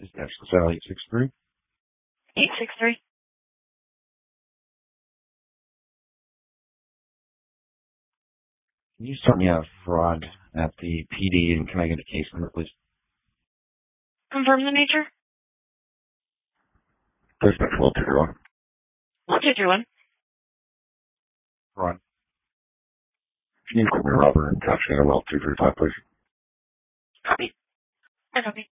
Is that Sal 863? 863. Can you tell me a fraud at the PD, and can I get a case number, please? Confirm the nature. There's been 1221. 1221. Fraud. Can you call me Robert and catch me at 235, please? Copy. I copy.